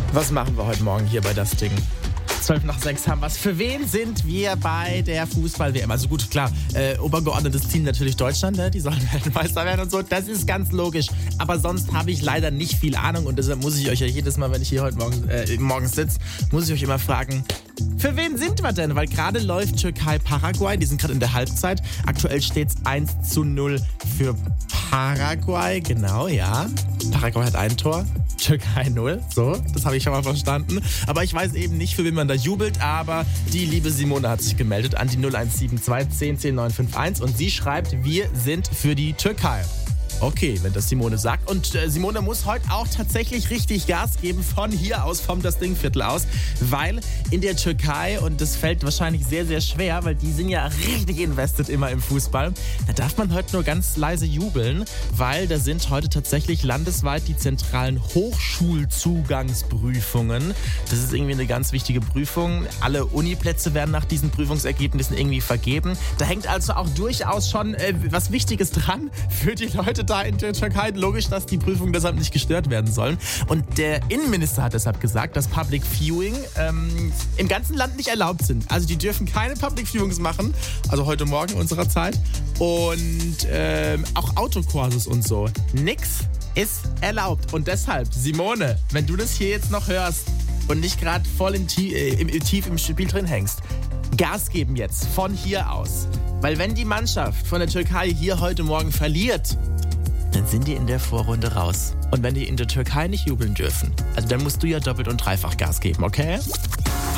Was machen wir heute Morgen hier bei das Ding? 5:12 haben wir's. Für wen sind wir bei der Fußball-WM? Also gut, klar, obergeordnetes Ziel natürlich Deutschland, ne? Die sollen Weltmeister werden und so. Das ist ganz logisch. Aber sonst habe ich leider nicht viel Ahnung und deshalb muss ich euch ja jedes Mal, wenn ich hier heute morgens sitze, muss ich euch immer fragen, für wen sind wir denn? Weil gerade läuft Türkei-Paraguay, die sind gerade in der Halbzeit. Aktuell steht es 1:0 für Paraguay, genau, ja. Paraguay hat ein Tor, Türkei 0, so, das habe ich schon mal verstanden. Aber ich weiß eben nicht, für wen man da jubelt, aber die liebe Simone hat sich gemeldet an die 0172 10 10 951 und sie schreibt, wir sind für die Türkei. Okay, wenn das Simone sagt. Und Simone muss heute auch tatsächlich richtig Gas geben von hier aus, vom Das Ding-Viertel aus, weil in der Türkei, und das fällt wahrscheinlich sehr, sehr schwer, weil die sind ja richtig invested immer im Fußball, da darf man heute nur ganz leise jubeln, weil da sind heute tatsächlich landesweit die zentralen Hochschulzugangsprüfungen. Das ist irgendwie eine ganz wichtige Prüfung. Alle Uniplätze werden nach diesen Prüfungsergebnissen irgendwie vergeben. Da hängt also auch durchaus schon was Wichtiges dran für die Leute da in der Türkei. Logisch, dass die Prüfungen deshalb nicht gestört werden sollen. Und der Innenminister hat deshalb gesagt, dass Public Viewing im ganzen Land nicht erlaubt sind. Also die dürfen keine Public Viewings machen, also heute Morgen unserer Zeit. Und auch Autokurses und so. Nix ist erlaubt. Und deshalb, Simone, wenn du das hier jetzt noch hörst und nicht gerade voll tief im Spiel drin hängst, Gas geben jetzt von hier aus. Weil wenn die Mannschaft von der Türkei hier heute Morgen verliert, dann sind die in der Vorrunde raus. Und wenn die in der Türkei nicht jubeln dürfen, also dann musst du ja doppelt und dreifach Gas geben, okay?